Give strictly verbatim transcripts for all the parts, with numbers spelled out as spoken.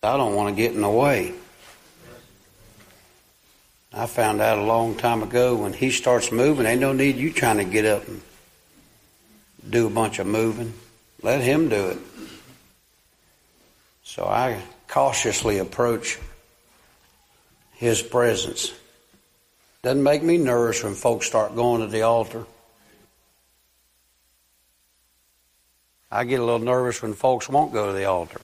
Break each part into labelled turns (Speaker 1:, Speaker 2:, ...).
Speaker 1: I don't want to get in the way. I found out a long time ago when he starts moving, ain't no need you trying to get up and do a bunch of moving. Let him do it. So I cautiously approach his presence. Doesn't make me nervous when folks start going to the altar. I get a little nervous when folks won't go to the altar.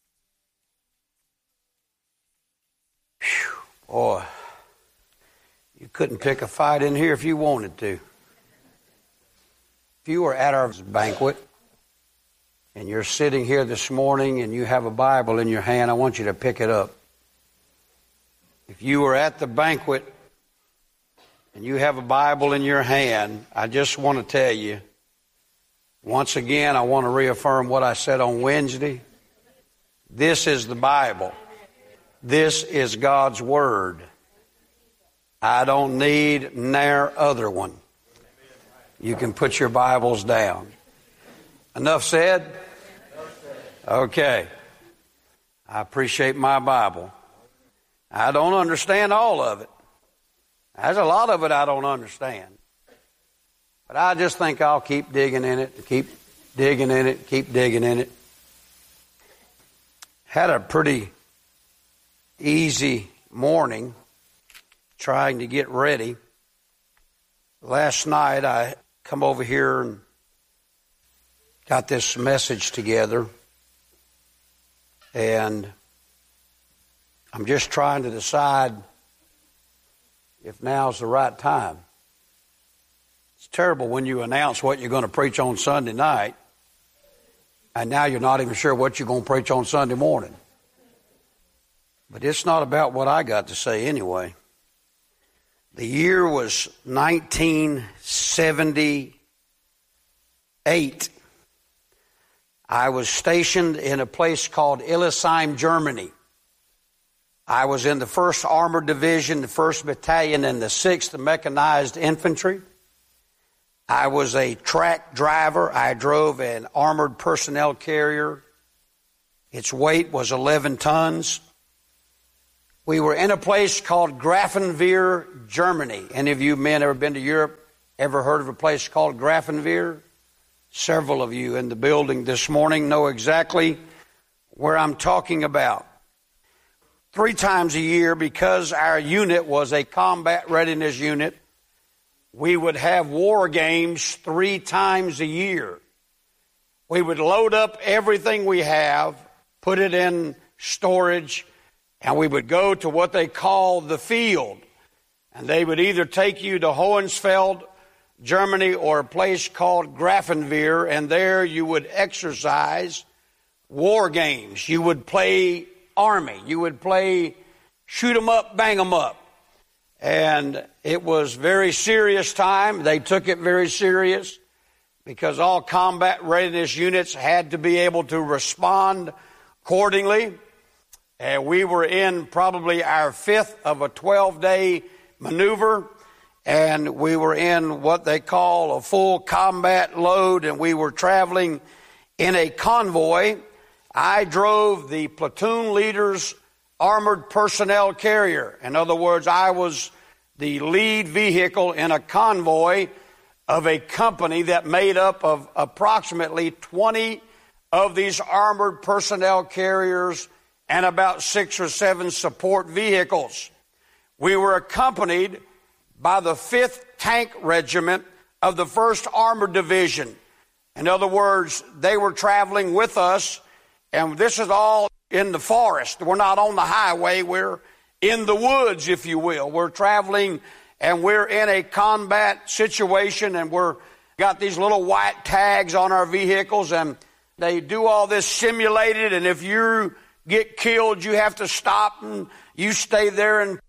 Speaker 1: Whew, boy, you couldn't pick a fight in here if you wanted to. If you were at our banquet and you're sitting here this morning and you have a Bible in your hand, I want you to pick it up. If you were at the banquet and you have a Bible in your hand, I just want to tell you, once again, I want to reaffirm what I said on Wednesday. This is the Bible. This is God's Word. I don't need ne'er other one. You can put your Bibles down. Enough said? Okay. I appreciate my Bible. I don't understand all of it. There's a lot of it I don't understand. But I just think I'll keep digging in it, keep digging in it, keep digging in it. Had a pretty easy morning trying to get ready. Last night I come over here and got this message together, and I'm just trying to decide if now's the right time. It's terrible when you announce what you're going to preach on Sunday night, and now you're not even sure what you're going to preach on Sunday morning. But it's not about what I got to say anyway. The year was nineteen seventy-eight. I was stationed in a place called Illesheim, Germany. I was in the first Armored Division, the first Battalion, and the sixth Mechanized Infantry. I was a track driver. I drove an armored personnel carrier. Its weight was eleven tons. We were in a place called Grafenwehr, Germany. Any of you men ever been to Europe? Ever heard of a place called Grafenwehr? Several of you in the building this morning know exactly where I'm talking about. Three times a year, because our unit was a combat readiness unit, we would have war games three times a year. We would load up everything we have, put it in storage, and we would go to what they call the field. And they would either take you to Hohenfeld, Germany, or a place called Grafenwehr, and there you would exercise war games. You would play army. You would play shoot 'em up, bang 'em up. And it was very serious time. They took it very serious because all combat readiness units had to be able to respond accordingly. And we were in probably our fifth of a twelve-day maneuver, and we were in what they call a full combat load, and we were traveling in a convoy. I drove the platoon leader's armored personnel carrier. In other words, I was the lead vehicle in a convoy of a company that made up of approximately twenty of these armored personnel carriers and about six or seven support vehicles. We were accompanied by the fifth Tank Regiment of the first Armored Division. In other words, they were traveling with us, and this is all in the forest. We're not on the highway. We're in the woods, if you will. We're traveling, and we're in a combat situation, and we're got these little white tags on our vehicles, and they do all this simulated, and if you get killed, you have to stop, and you stay there and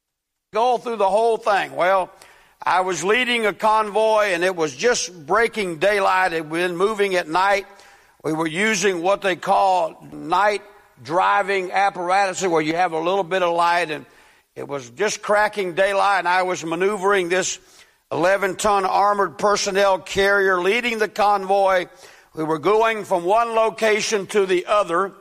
Speaker 1: go through the whole thing. Well, I was leading a convoy, and it was just breaking daylight. It had been moving at night. We were using what they call night driving apparatus, where you have a little bit of light, and it was just cracking daylight, and I was maneuvering this eleven-ton armored personnel carrier, leading the convoy. We were going from one location to the other,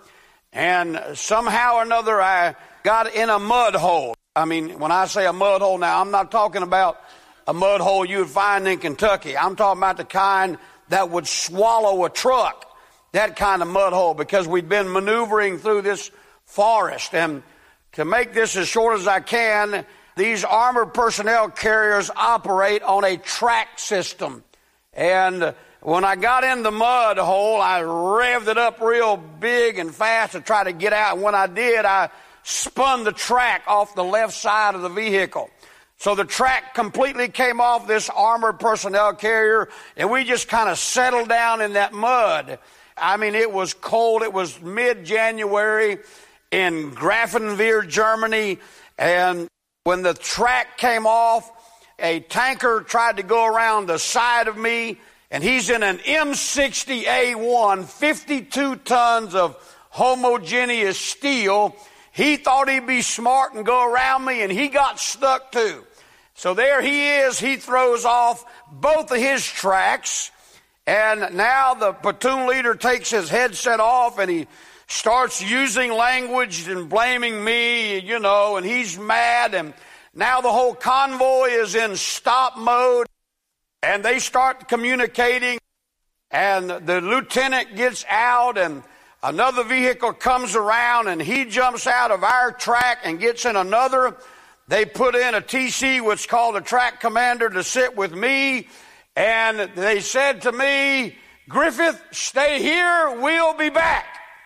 Speaker 1: And somehow or another I got in a mud hole. I mean, when I say a mud hole now, I'm not talking about a mud hole you would find in Kentucky. I'm talking about the kind that would swallow a truck. That kind of mud hole, because we'd been maneuvering through this forest. And to make this as short as I can, these armored personnel carriers operate on a track system. And when I got in the mud hole, I revved it up real big and fast to try to get out. And when I did, I spun the track off the left side of the vehicle. So the track completely came off this armored personnel carrier, and we just kind of settled down in that mud. I mean, it was cold. It was mid-January in Grafenwehr, Germany. And when the track came off, a tanker tried to go around the side of me, and he's in an M sixty A one, fifty-two tons of homogeneous steel. He thought he'd be smart and go around me, and he got stuck too. So there he is. He throws off both of his tracks. And now the platoon leader takes his headset off and he starts using language and blaming me, you know, and he's mad. And now the whole convoy is in stop mode, and they start communicating. And the lieutenant gets out, and another vehicle comes around, and he jumps out of our track and gets in another. They put in a T C, what's called a track commander, to sit with me. And they said to me, "Griffith, stay here, we'll be back."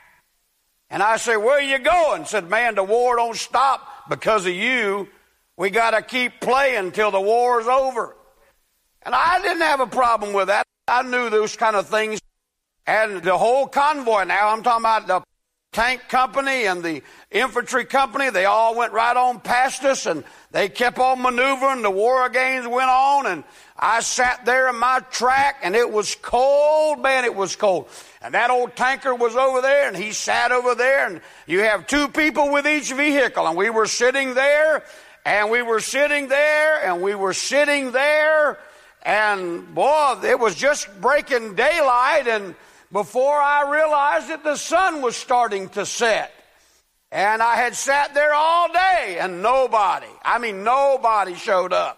Speaker 1: And I said, "Where are you going?" Said, "Man, the war don't stop because of you. We got to keep playing till the war's over." And I didn't have a problem with that. I knew those kind of things. And the whole convoy now, I'm talking about the tank company and the infantry company, they all went right on past us, and they kept on maneuvering. The war games went on, and I sat there in my track, and it was cold, man, it was cold. And that old tanker was over there, and he sat over there, and you have two people with each vehicle, and we were sitting there, and we were sitting there, and we were sitting there, and boy, it was just breaking daylight, and before I realized it, the sun was starting to set. And I had sat there all day, and nobody, I mean nobody showed up.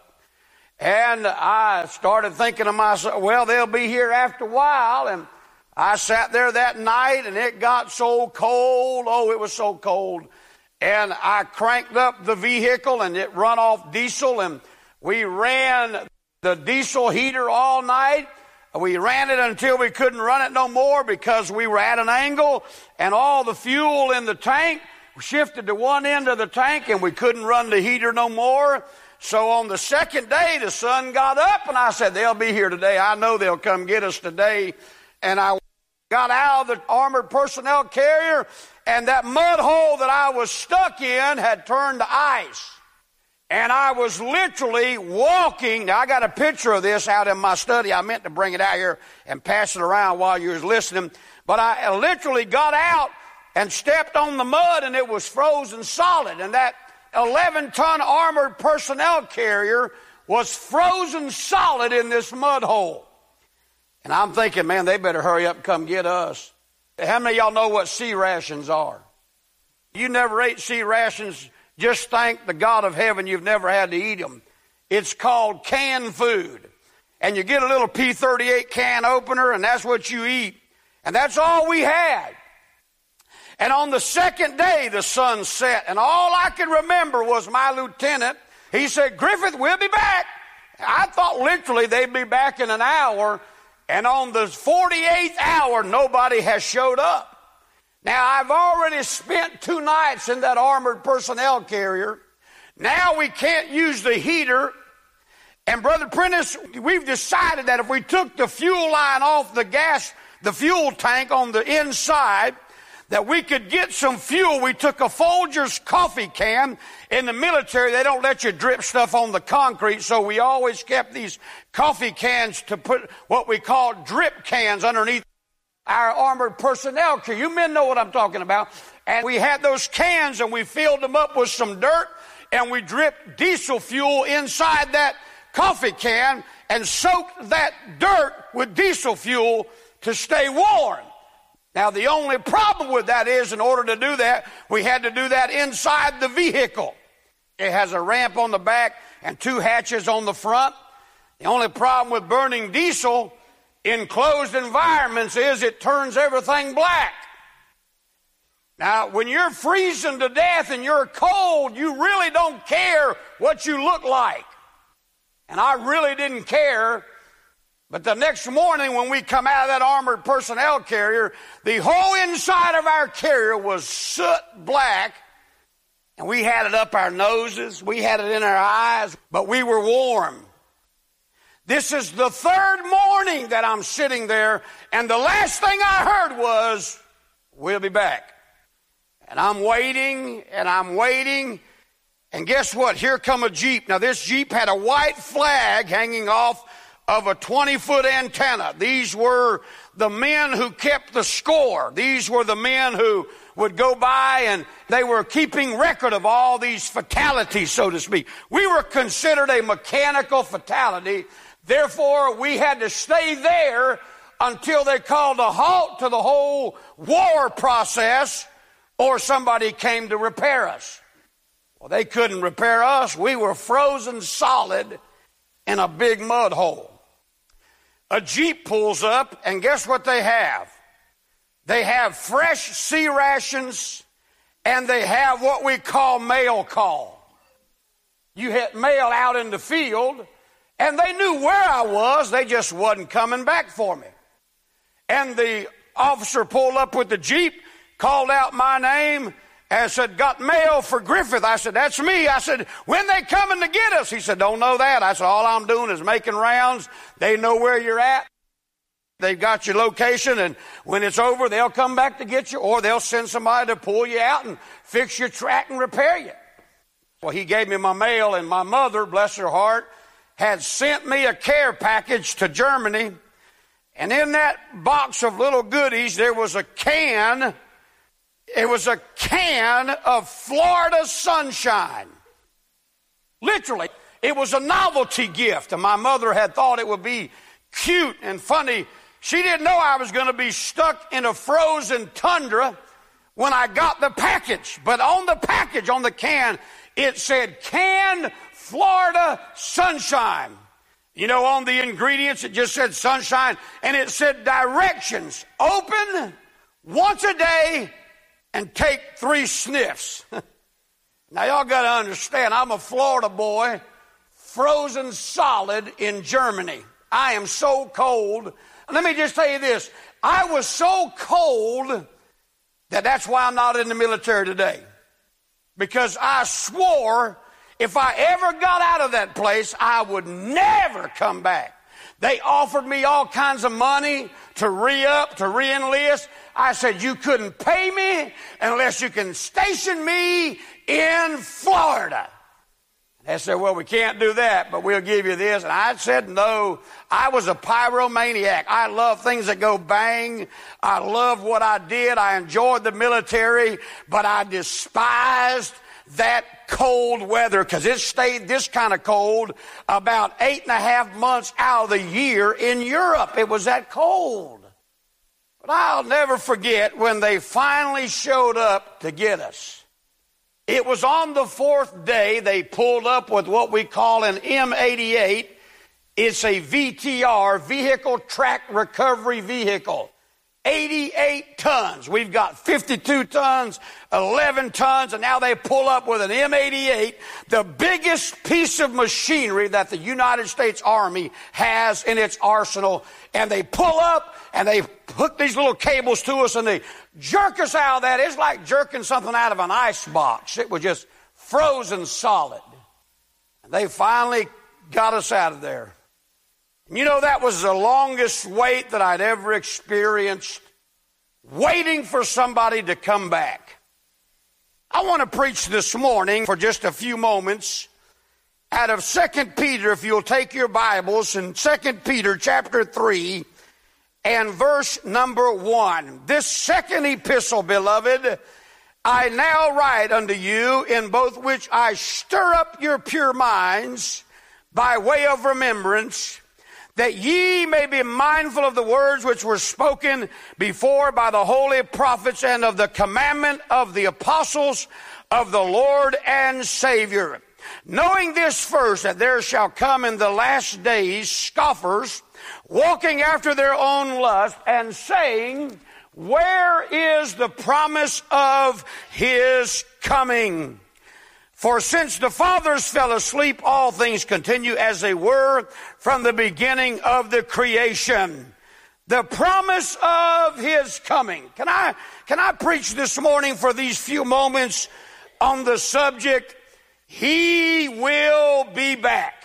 Speaker 1: And I started thinking to myself, well, they'll be here after a while. And I sat there that night, and it got so cold. Oh, it was so cold. And I cranked up the vehicle, and it run off diesel, and we ran the diesel heater all night. We ran it until we couldn't run it no more because we were at an angle, and all the fuel in the tank shifted to one end of the tank, and we couldn't run the heater no more. So on the second day, the sun got up, and I said, they'll be here today. I know they'll come get us today. And I got out of the armored personnel carrier, and that mud hole that I was stuck in had turned to ice. And I was literally walking. Now, I got a picture of this out in my study. I meant to bring it out here and pass it around while you was listening. But I literally got out and stepped on the mud, and it was frozen solid. And that eleven-ton armored personnel carrier was frozen solid in this mud hole. And I'm thinking, man, they better hurry up and come get us. How many of y'all know what C rations are? You never ate C rations. Just thank the God of heaven you've never had to eat them. It's called canned food. And you get a little P thirty-eight can opener, and that's what you eat. And that's all we had. And on the second day, the sun set, and all I could remember was my lieutenant. He said, "Griffith, we'll be back." I thought literally they'd be back in an hour, and on the forty-eighth hour, nobody has showed up. Now, I've already spent two nights in that armored personnel carrier. Now we can't use the heater. And Brother Prentice, we've decided that if we took the fuel line off the gas, the fuel tank on the inside, that we could get some fuel. We took a Folgers coffee can. In the military, they don't let you drip stuff on the concrete, so we always kept these coffee cans to put what we call drip cans underneath our armored personnel carrier. You men know what I'm talking about. And we had those cans, and we filled them up with some dirt, and we dripped diesel fuel inside that coffee can and soaked that dirt with diesel fuel to stay warm. Now, the only problem with that is, in order to do that, we had to do that inside the vehicle. It has a ramp on the back and two hatches on the front. The only problem with burning diesel in closed environments is it turns everything black. Now, when you're freezing to death and you're cold, you really don't care what you look like. And I really didn't care. But the next morning when we come out of that armored personnel carrier, the whole inside of our carrier was soot black. And we had it up our noses. We had it in our eyes. But we were warm. This is the third morning that I'm sitting there. And the last thing I heard was, we'll be back. And I'm waiting and I'm waiting. And guess what? Here come a Jeep. Now this Jeep had a white flag hanging off of a twenty-foot antenna. These were the men who kept the score. These were the men who would go by and they were keeping record of all these fatalities, so to speak. We were considered a mechanical fatality. Therefore, we had to stay there until they called a halt to the whole war process or somebody came to repair us. Well, they couldn't repair us. We were frozen solid in a big mud hole. A Jeep pulls up, and guess what they have? They have fresh sea rations, and they have what we call mail call. You hit mail out in the field, and they knew where I was. They just wasn't coming back for me. And the officer pulled up with the Jeep, called out my name, and said, got mail for Griffith. I said, that's me. I said, when they coming to get us? He said, don't know that. I said, all I'm doing is making rounds. They know where you're at. They've got your location, and when it's over, they'll come back to get you, or they'll send somebody to pull you out and fix your track and repair you. Well, he gave me my mail, and my mother, bless her heart, had sent me a care package to Germany, and in that box of little goodies, there was a can. It was a can of Florida Sunshine. Literally, it was a novelty gift, and my mother had thought it would be cute and funny. She didn't know I was going to be stuck in a frozen tundra when I got the package. But on the package, on the can, it said, canned Florida Sunshine. You know, on the ingredients, it just said sunshine, and it said directions. Open once a day and take three sniffs. Now, y'all got to understand, I'm a Florida boy, frozen solid in Germany. I am so cold. Let me just tell you this. I was so cold that that's why I'm not in the military today. Because I swore if I ever got out of that place, I would never come back. They offered me all kinds of money to re-up, to re-enlist. I said, you couldn't pay me unless you can station me in Florida. They said, well, we can't do that, but we'll give you this. And I said, no. I was a pyromaniac. I love things that go bang. I loved what I did. I enjoyed the military, but I despised that cold weather because it stayed this kind of cold about eight and a half months out of the year in Europe. It was that cold. But I'll never forget when they finally showed up to get us. It was on the fourth day they pulled up with what we call an M eighty-eight. It's a V T R, Vehicle Track Recovery Vehicle. eighty-eight tons. We've got fifty-two tons, eleven tons, and now they pull up with an M eighty-eight, the biggest piece of machinery that the United States Army has in its arsenal. And they pull up and they hook these little cables to us and they jerk us out of that. It's like jerking something out of an ice box. It was just frozen solid. And they finally got us out of there. You know, that was the longest wait that I'd ever experienced, waiting for somebody to come back. I want to preach this morning for just a few moments out of Second Peter, if you'll take your Bibles, in Second Peter chapter three and verse number one. This second epistle, beloved, I now write unto you, in both which I stir up your pure minds by way of remembrance, that ye may be mindful of the words which were spoken before by the holy prophets, and of the commandment of the apostles of the Lord and Savior. Knowing this first, that there shall come in the last days scoffers, walking after their own lust, and saying, where is the promise of his coming? For since the fathers fell asleep, all things continue as they were from the beginning of the creation. The promise of his coming. Can I, can I preach this morning for these few moments on the subject, he will be back?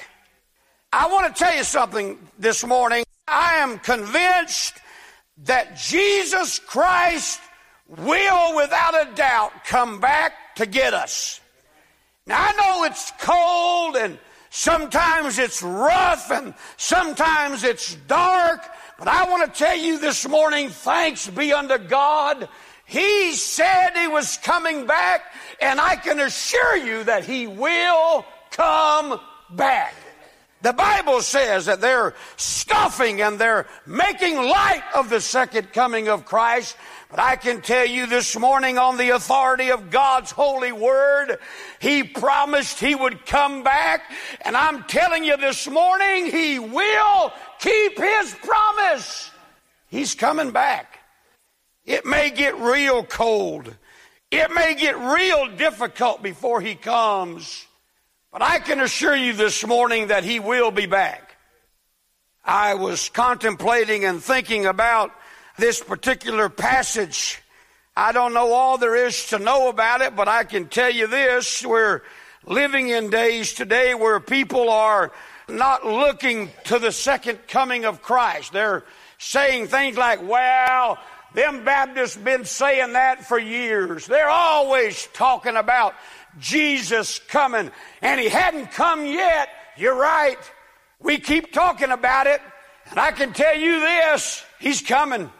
Speaker 1: I want to tell you something this morning. I am convinced that Jesus Christ will, without a doubt, come back to get us. Now, I know it's cold, and sometimes it's rough, and sometimes it's dark, but I want to tell you this morning, thanks be unto God, he said he was coming back, and I can assure you that he will come back. The Bible says that they're scoffing and they're making light of the second coming of Christ. But I can tell you this morning, on the authority of God's holy word, he promised he would come back. And I'm telling you this morning, he will keep his promise. He's coming back. It may get real cold. It may get real difficult before he comes. But I can assure you this morning that he will be back. I was contemplating and thinking about this particular passage. I don't know all there is to know about it, but I can tell you this. We're living in days today where people are not looking to the second coming of Christ. They're saying things like, well, them Baptists been saying that for years. They're always talking about Jesus coming, and he hadn't come yet. You're right. We keep talking about it, and I can tell you this, he's coming.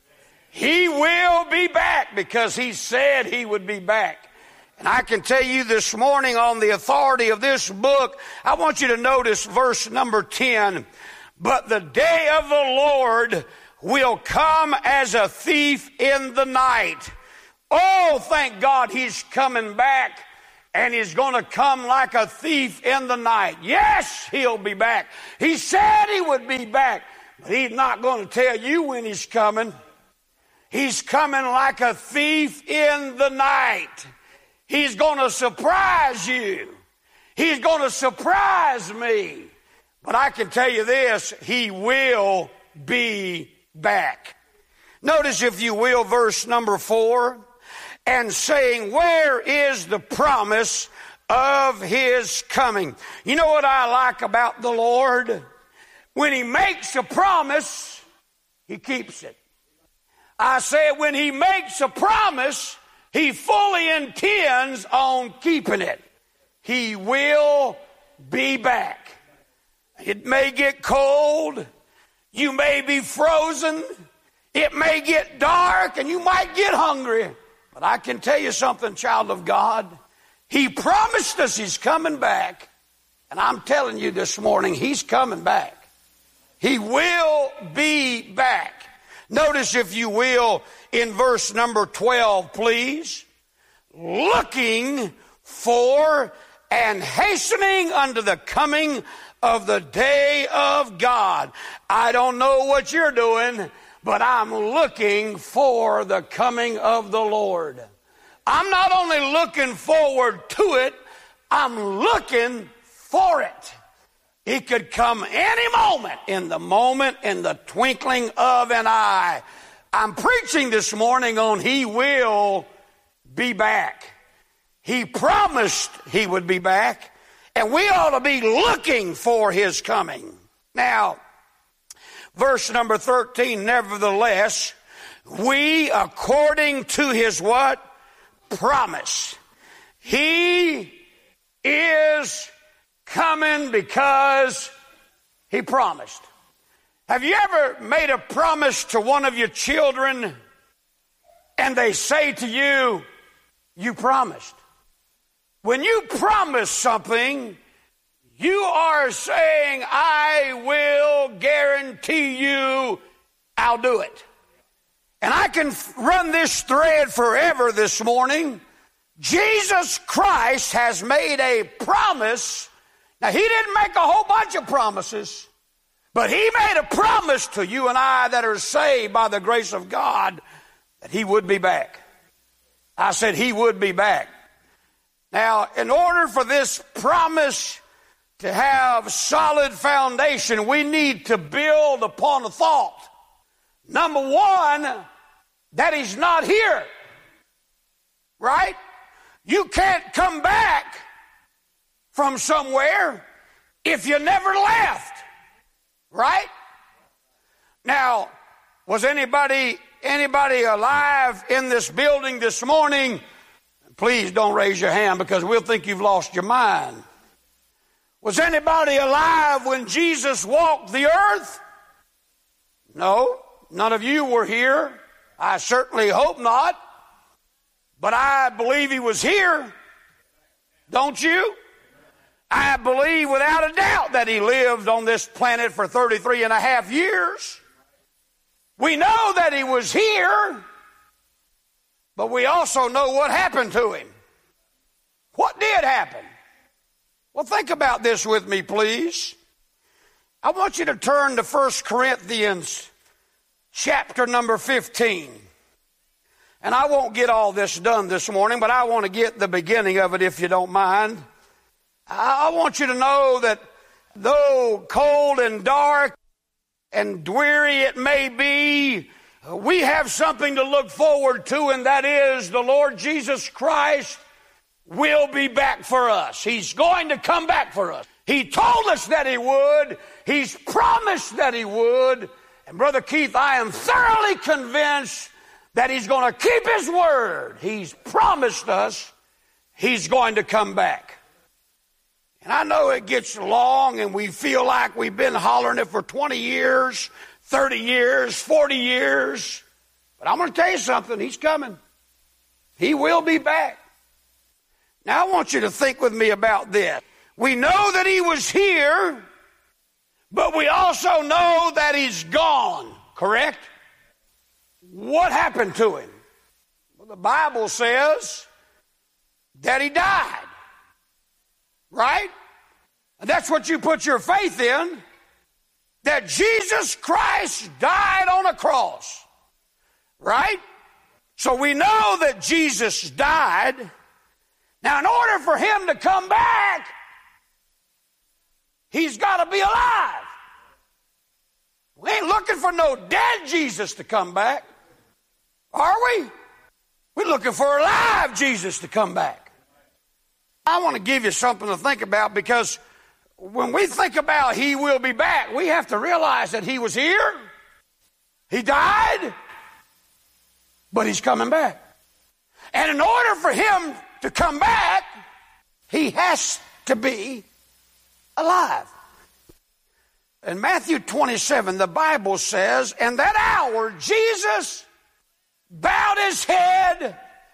Speaker 1: He will be back because he said he would be back. And I can tell you this morning, on the authority of this book, I want you to notice verse number ten. But the day of the Lord will come as a thief in the night. Oh, thank God he's coming back. And he's going to come like a thief in the night. Yes, he'll be back. He said he would be back, but he's not going to tell you when he's coming. He's coming like a thief in the night. He's going to surprise you. He's going to surprise me. But I can tell you this, he will be back. Notice, if you will, verse number four. And saying, where is the promise of his coming? You know what I like about the Lord? When he makes a promise, he keeps it. I said, when he makes a promise, he fully intends on keeping it. He will be back. It may get cold. You may be frozen. It may get dark, and you might get hungry. But I can tell you something, child of God. He promised us he's coming back. And I'm telling you this morning, he's coming back. He will be back. Notice, if you will, in verse number twelve, please. Looking for and hastening unto the coming of the day of God. I don't know what you're doing, but I'm looking for the coming of the Lord. I'm not only looking forward to it, I'm looking for it. It could come any moment, in the moment, in the twinkling of an eye. I'm preaching this morning on he will be back. He promised he would be back, and we ought to be looking for his coming. Now, verse number thirteen, nevertheless, we, according to his what? Promise. He is coming because he promised. Have you ever made a promise to one of your children and they say to you, you promised? When you promise something, you are saying, I will guarantee you I'll do it. And I can run this thread forever this morning. Jesus Christ has made a promise. Now, he didn't make a whole bunch of promises, but he made a promise to you and I that are saved by the grace of God that he would be back. I said he would be back. Now, in order for this promise to have solid foundation, we need to build upon a thought. Number one, that he's not here. Right? You can't come back from somewhere if you never left. Right? Now, was anybody anybody alive in this building this morning? Please don't raise your hand because we'll think you've lost your mind. Was anybody alive when Jesus walked the earth? No, none of you were here. I certainly hope not. But I believe he was here. Don't you? I believe without a doubt that he lived on this planet for thirty-three and a half years. We know that he was here, but we also know what happened to him. What did happen? Well, think about this with me, please. I want you to turn to First Corinthians chapter number fifteen. And I won't get all this done this morning, but I want to get the beginning of it if you don't mind. I want you to know that though cold and dark and dreary it may be, we have something to look forward to, and that is the Lord Jesus Christ will be back for us. He's going to come back for us. He told us that he would. He's promised that he would. And Brother Keith, I am thoroughly convinced that he's going to keep his word. He's promised us he's going to come back. And I know it gets long and we feel like we've been hollering it for twenty years, thirty years, forty years. But I'm going to tell you something. He's coming. He will be back. Now I want you to think with me about this. We know that he was here, but we also know that he's gone, correct? What happened to him? Well, the Bible says that he died, right? And that's what you put your faith in, that Jesus Christ died on a cross, right? So we know that Jesus died. Now, in order for him to come back, he's got to be alive. We ain't looking for no dead Jesus to come back, are we? We're looking for a live Jesus to come back. I want to give you something to think about, because when we think about he will be back, we have to realize that he was here, he died, but he's coming back. And in order for him to come back, he has to be alive. In Matthew twenty-seven, the Bible says, in that hour, Jesus bowed his head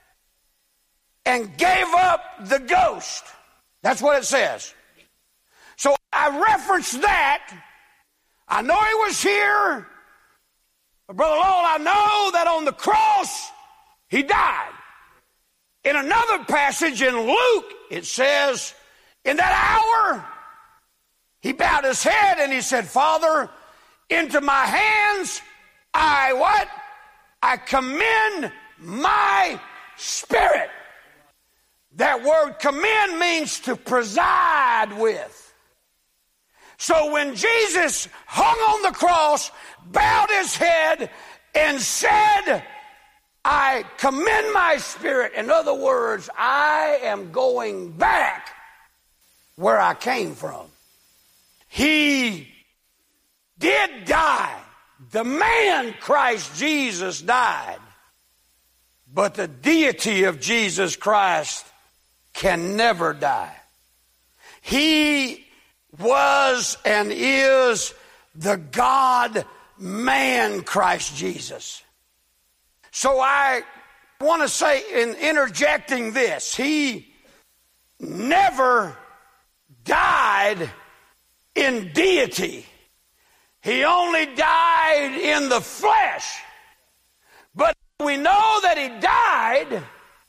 Speaker 1: and gave up the ghost. That's what it says. So I reference that. I know he was here, but Brother Lowell, I know that on the cross, he died. In another passage in Luke, it says, in that hour, he bowed his head and he said, Father, into my hands, I what? I commend my spirit. That word commend means to preside with. So when Jesus hung on the cross, bowed his head, and said, I commend my spirit. In other words, I am going back where I came from. He did die. The man Christ Jesus died. But the deity of Jesus Christ can never die. He was and is the God-man Christ Jesus. So I want to say in interjecting this, he never died in deity. He only died in the flesh. But we know that he died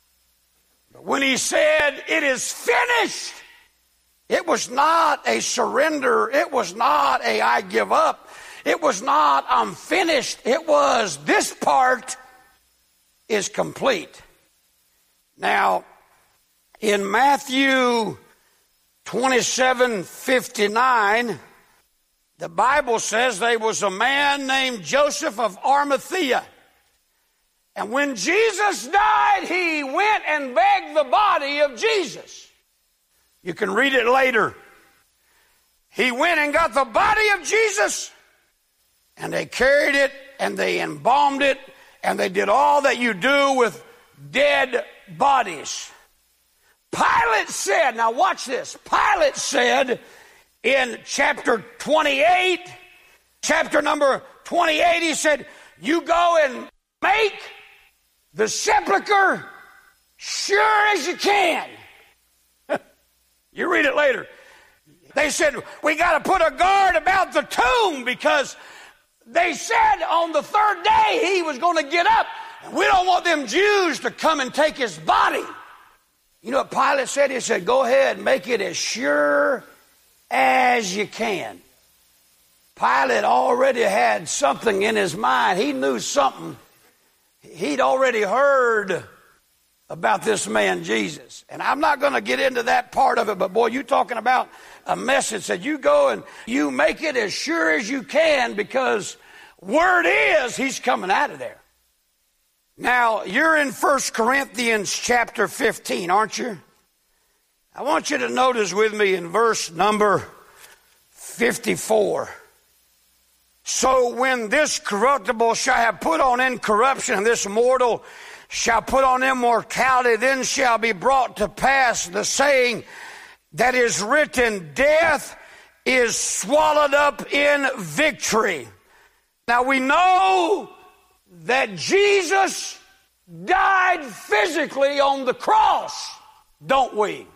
Speaker 1: when he said, "It is finished." It was not a surrender. It was not a "I give up." It was not "I'm finished." It was, this part is complete. Now, in Matthew twenty-seven fifty-nine, the Bible says there was a man named Joseph of Arimathea. And when Jesus died, he went and begged the body of Jesus. You can read it later. He went and got the body of Jesus, and they carried it, and they embalmed it, and they did all that you do with dead bodies. Pilate said, now watch this, Pilate said in chapter twenty-eight, chapter number twenty-eight, he said, "You go and make the sepulcher sure as you can." You read it later. They said, "We got to put a guard about the tomb because they said on the third day he was going to get up. We don't want them Jews to come and take his body." You know what Pilate said? He said, "Go ahead, make it as sure as you can." Pilate already had something in his mind. He knew something. He'd already heard about this man Jesus. And I'm not going to get into that part of it, but boy, you talking about a message that you go and you make it as sure as you can, because word is he's coming out of there. Now, you're in First Corinthians chapter fifteen, aren't you? I want you to notice with me in verse number fifty-four. "So when this corruptible shall have put on incorruption, and this mortal shall put on immortality, then shall be brought to pass the saying that is written, death is swallowed up in victory." Now we know that Jesus died physically on the cross, don't we?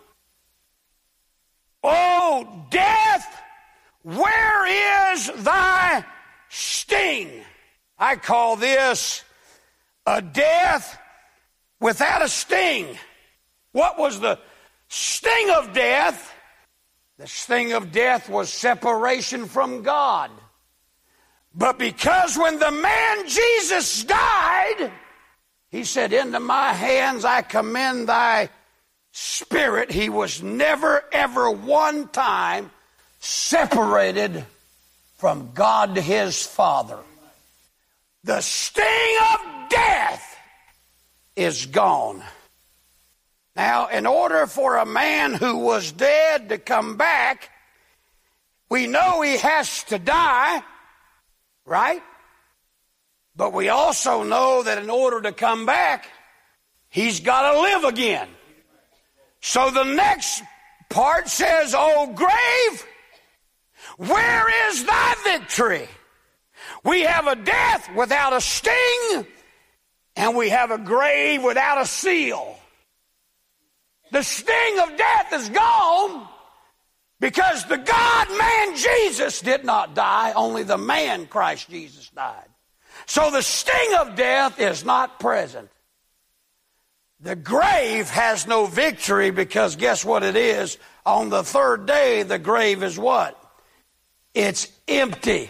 Speaker 1: "Oh, death, where is thy sting?" I call this a death without a sting. What was the sting of death? The sting of death was separation from God. But because when the man Jesus died, he said, "Into my hands I commend thy spirit," he was never ever one time separated from God his Father. The sting of death is gone. Now, in order for a man who was dead to come back, we know he has to die, right? But we also know that in order to come back, he's got to live again. So the next part says, "O grave, where is thy victory?" We have a death without a sting, and we have a grave without a seal. The sting of death is gone because the God-man Jesus did not die, only the man Christ Jesus died. So the sting of death is not present. The grave has no victory because guess what it is? On the third day, the grave is what? It's empty.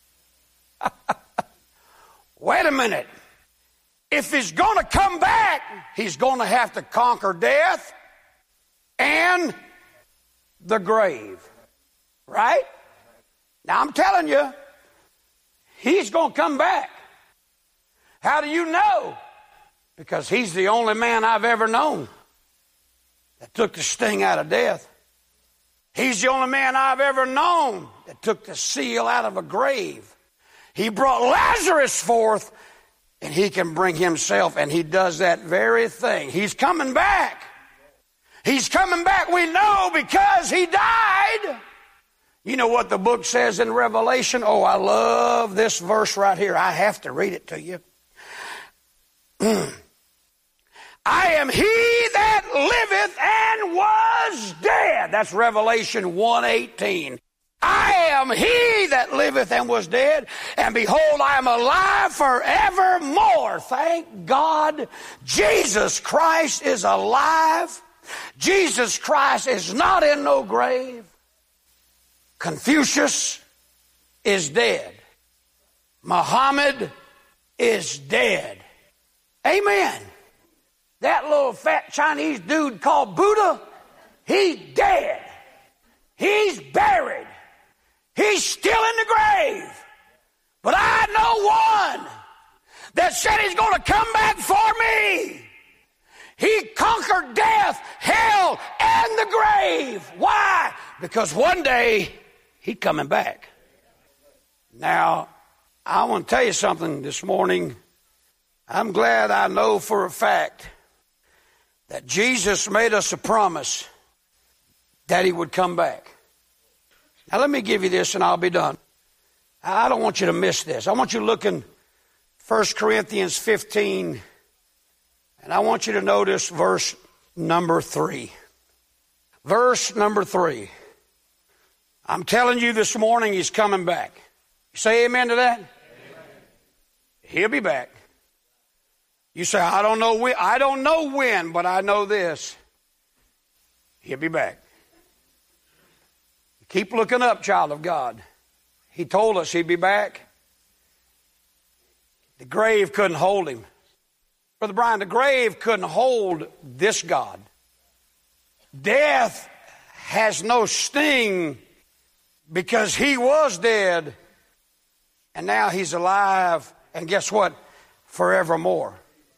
Speaker 1: Wait a minute. If he's going to come back, he's going to have to conquer death and the grave. Right? Now I'm telling you, he's going to come back. How do you know? Because he's the only man I've ever known that took the sting out of death. He's the only man I've ever known that took the seal out of a grave. He brought Lazarus forth, and he can bring himself, and he does that very thing. He's coming back. He's coming back, we know, because he died. You know what the book says in Revelation? Oh, I love this verse right here. I have to read it to you. I am he that liveth and was dead. That's Revelation one eighteen. I am he that liveth and was dead, and behold, I am alive forevermore. Thank God Jesus Christ is alive. Jesus Christ is not in no grave. Confucius is dead. Muhammad is dead. Amen. That little fat Chinese dude called Buddha, he's dead. He's buried. He's still in the grave. But I know one that said he's going to come back for me. He conquered death, hell, and the grave. Why? Because one day he's coming back. Now, I want to tell you something this morning. I'm glad I know for a fact that Jesus made us a promise that he would come back. Now let me give you this and I'll be done. I don't want you to miss this. I want you to look in First Corinthians fifteen, and I want you to notice verse number three. Verse number three. I'm telling you this morning he's coming back. You say amen to that? Amen. He'll be back. You say, I don't know when, I don't know when, but I know this. He'll be back. Keep looking up, child of God. He told us he'd be back. The grave couldn't hold him. Brother Brian, the grave couldn't hold this God. Death has no sting because he was dead and now he's alive, and guess what? Forevermore.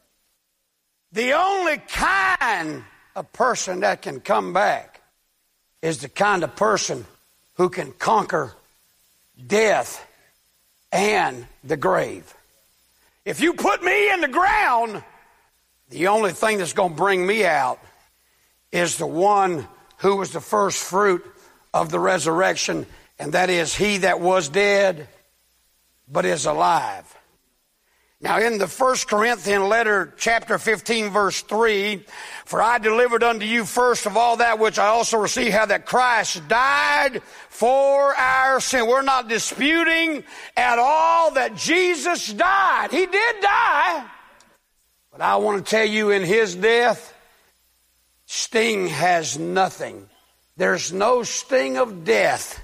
Speaker 1: The only kind of person that can come back is the kind of person who can conquer death and the grave. If you put me in the ground, the only thing that's going to bring me out is the one who was the first fruit of the resurrection, and that is he that was dead but is alive. Now in the First Corinthians letter, chapter fifteen, verse three, for I delivered unto you first of all that which I also received, how that Christ died for our sin. We're not disputing at all that Jesus died. He did die. But I want to tell you, in his death, sting has nothing. There's no sting of death.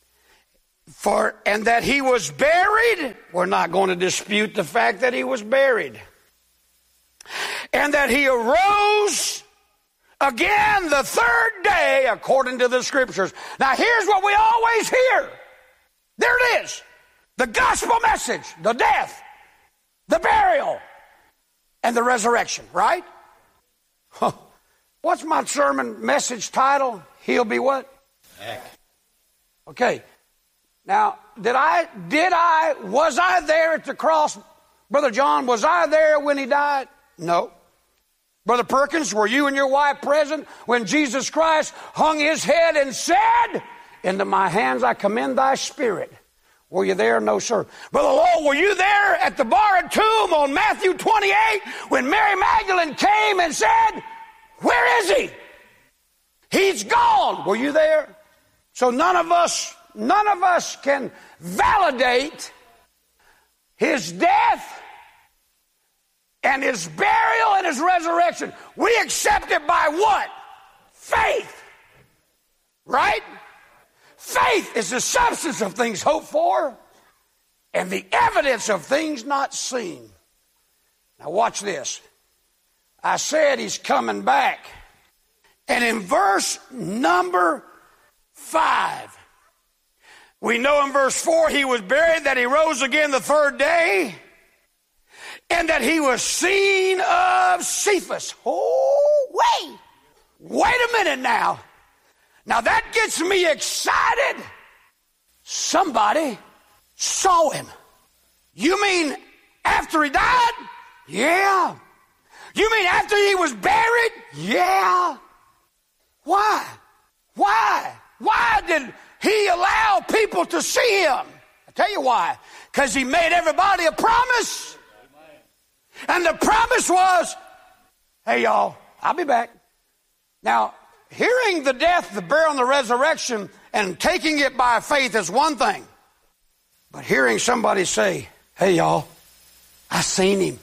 Speaker 1: For, and that he was buried, we're not going to dispute the fact that he was buried. And that he arose again the third day according to the scriptures. Now here's what we always hear. There it is. The gospel message, the death, the burial, and the resurrection, right? Huh. What's my sermon message title? He'll be what? Back. Okay. Now, did I, did I, was I there at the cross? Brother John, was I there when he died? No. Brother Perkins, were you and your wife present when Jesus Christ hung his head and said, into my hands I commend thy spirit? Were you there? No, sir. Brother Lowell, were you there at the borrowed tomb on Matthew twenty-eight when Mary Magdalene came and said, where is he? He's gone. Were you there? So none of us None of us can validate his death and his burial and his resurrection. We accept it by what? Faith. Right? Faith is the substance of things hoped for and the evidence of things not seen. Now watch this. I said he's coming back. And in verse number five, we know in verse four, he was buried, that he rose again the third day, and that he was seen of Cephas. Oh, wait. Wait a minute now. Now that gets me excited. Somebody saw him. You mean after he died? Yeah. You mean after he was buried? Yeah. Why? Why? Why did he allow people to see him? I'll tell you why. Because he made everybody a promise. And the promise was, hey y'all, I'll be back. Now, hearing the death, the burial, and the resurrection and taking it by faith is one thing. But hearing somebody say, hey, y'all, I seen him.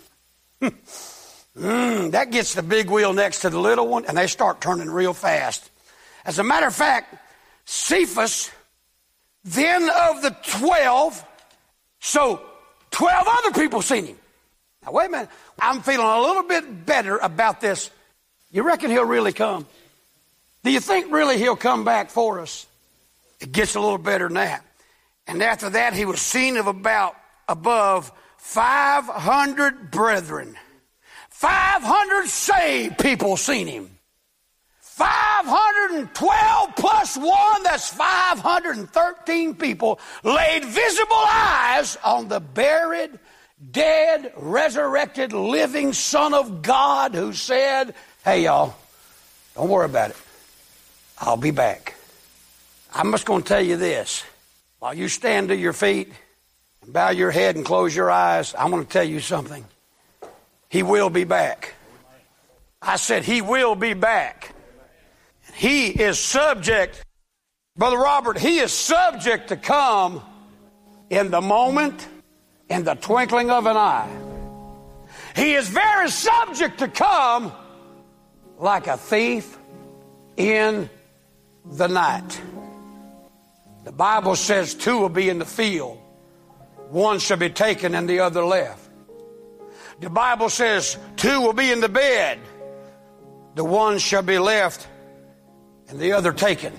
Speaker 1: mm, that gets the big wheel next to the little one, and they start turning real fast. As a matter of fact, Cephas, then of the twelve, so twelve other people seen him. Now, wait a minute. I'm feeling a little bit better about this. You reckon he'll really come? Do you think really he'll come back for us? It gets a little better than that. And after that, he was seen of about above five hundred brethren. five hundred saved people seen him. five hundred twelve plus one, that's five hundred thirteen people laid visible eyes on the buried, dead, resurrected, living Son of God who said, hey, y'all, don't worry about it. I'll be back. I'm just going to tell you this. While you stand to your feet and bow your head and close your eyes, I'm going to tell you something. He will be back. I said he will be back. He is subject, Brother Robert, he is subject to come in the moment, in the twinkling of an eye. He is very subject to come like a thief in the night. The Bible says two will be in the field. One shall be taken and the other left. The Bible says two will be in the bed. The one shall be left and the other taken.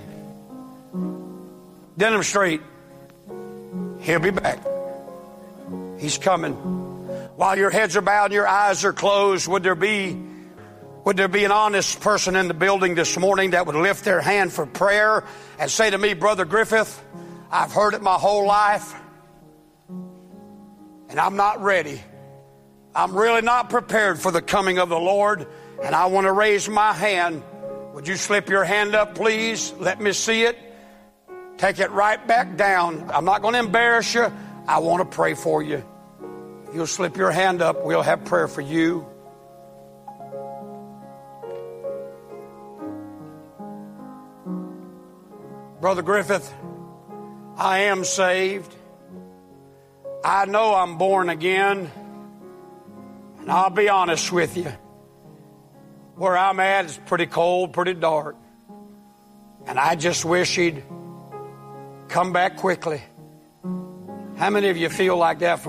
Speaker 1: Denham Street, he'll be back. He's coming. While your heads are bowed and your eyes are closed, would there be would there be an honest person in the building this morning that would lift their hand for prayer and say to me, Brother Griffith, I've heard it my whole life and I'm not ready. I'm really not prepared for the coming of the Lord, and I want to raise my hand. Would you slip your hand up, please? Let me see it. Take it right back down. I'm not going to embarrass you. I want to pray for you. If you'll slip your hand up, we'll have prayer for you. Brother Griffith, I am saved. I know I'm born again. And I'll be honest with you. Where I'm at is pretty cold, pretty dark. And I just wish he'd come back quickly. How many of you feel like that from